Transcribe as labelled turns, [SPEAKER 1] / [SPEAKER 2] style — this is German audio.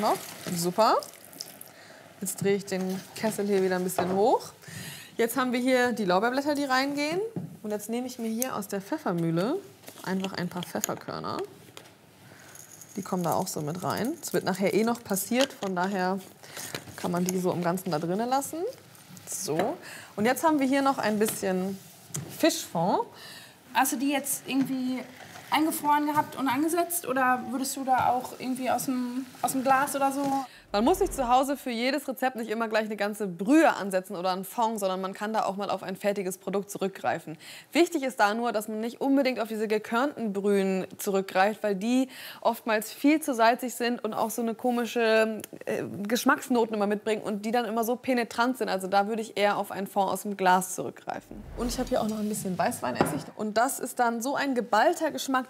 [SPEAKER 1] Noch. Super. Jetzt drehe ich den Kessel hier wieder ein bisschen hoch. Jetzt haben wir hier die Lorbeerblätter, die reingehen. Und jetzt nehme ich mir hier aus der Pfeffermühle einfach ein paar Pfefferkörner. Die kommen da auch so mit rein. Es wird nachher eh noch passiert, von daher kann man die so im Ganzen da drinnen lassen. So. Und jetzt haben wir hier noch ein bisschen Fischfond.
[SPEAKER 2] Hast du die jetzt irgendwie eingefroren gehabt und angesetzt? Oder würdest du da auch irgendwie aus dem Glas oder so?
[SPEAKER 1] Man muss sich zu Hause für jedes Rezept nicht immer gleich eine ganze Brühe ansetzen oder einen Fond, sondern man kann da auch mal auf ein fertiges Produkt zurückgreifen. Wichtig ist da nur, dass man nicht unbedingt auf diese gekörnten Brühen zurückgreift, weil die oftmals viel zu salzig sind und auch so eine komische Geschmacksnoten immer mitbringen und die dann immer so penetrant sind. Also da würde ich eher auf einen Fond aus dem Glas zurückgreifen. Und ich habe hier auch noch ein bisschen Weißweinessig und das ist dann so ein geballter Geschmack,